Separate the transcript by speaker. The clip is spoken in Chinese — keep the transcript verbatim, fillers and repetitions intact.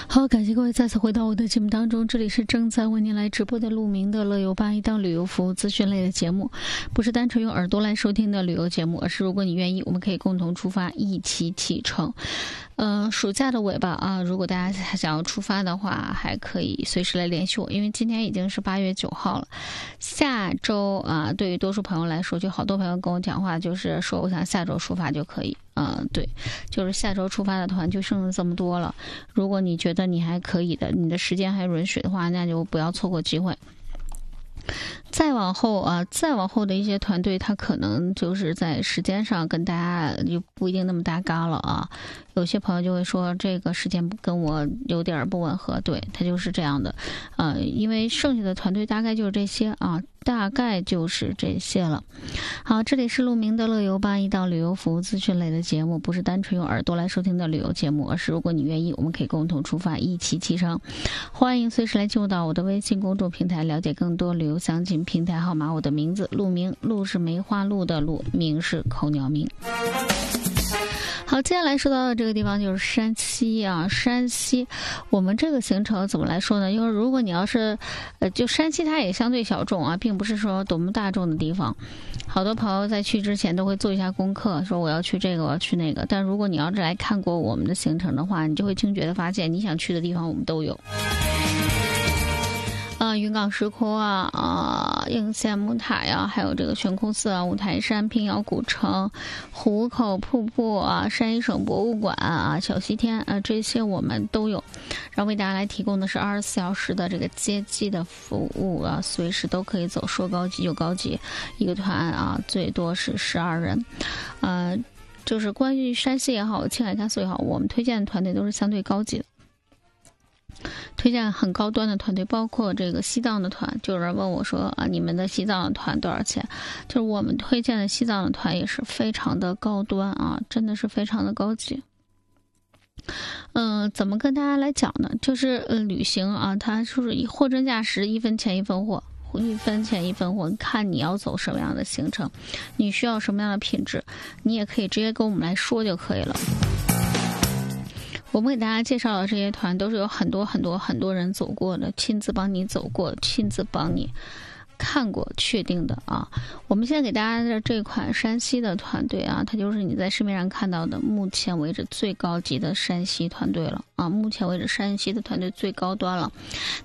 Speaker 1: 好，感谢各位再次回到我的节目当中，这里是正在为您来直播的鹿鸣的乐游吧，一档旅游服务资讯类的节目，不是单纯用耳朵来收听的旅游节目，而是如果你愿意，我们可以共同出发，一起启程。呃，暑假的尾巴啊，如果大家想要出发的话，还可以随时来联系我，因为今天已经是八月九号了。下周啊，对于多数朋友来说，就好多朋友跟我讲话，就是说我想下周出发就可以。嗯、呃，对，就是下周出发的团就剩了这么多了。如果你觉得你还可以的，你的时间还允许的话，那就不要错过机会。再往后啊，再往后的一些团队，他可能就是在时间上跟大家就不一定那么搭嘎了啊。有些朋友就会说这个时间跟我有点不吻合，对，他就是这样的。呃，因为剩下的团队大概就是这些啊，大概就是这些了。好，这里是鹿鸣的乐游吧，一档旅游服务资讯类的节目，不是单纯用耳朵来收听的旅游节目，而是如果你愿意，我们可以共同出发，一起启程。欢迎随时来进入到我的微信公众平台，了解更多旅游详情。平台号码我的名字鹿鸣，鹿是梅花鹿的鹿，鸣是口鸟鸣。好，接下来说到的这个地方就是山西啊，山西，我们这个行程怎么来说呢？因为如果你要是，呃，就山西它也相对小众啊，并不是说多么大众的地方。好多朋友在去之前都会做一下功课，说我要去这个，我要去那个。但如果你要是来看过我们的行程的话，你就会惊觉的发现，你想去的地方我们都有。啊，云冈石窟啊，啊，应县木塔呀，还有这个悬空寺啊，五台山、平遥古城、壶口瀑布啊，山西省博物馆啊，小西天啊，这些我们都有。然后为大家来提供的是二十四小时的这个接机的服务啊，随时都可以走，说高级就高级，一个团啊，最多是十二人。呃，就是关于山西也好，青海甘肃也好，我们推荐的团队都是相对高级的。推荐很高端的团队，包括这个西藏的团，就有人问我说啊，你们的西藏的团多少钱？就是我们推荐的西藏的团也是非常的高端啊，真的是非常的高级。嗯、呃，怎么跟大家来讲呢？就是呃，旅行啊，它就是以货真价实，一分钱一分货。一分钱一分货，看你要走什么样的行程，你需要什么样的品质，你也可以直接跟我们来说就可以了。我们给大家介绍的这些团都是有很多很多很多人走过的，亲自帮你走过，亲自帮你看过确定的啊。我们现在给大家的这款山西的团队啊，它就是你在市面上看到的目前为止最高级的山西团队了啊，目前为止山西的团队最高端了。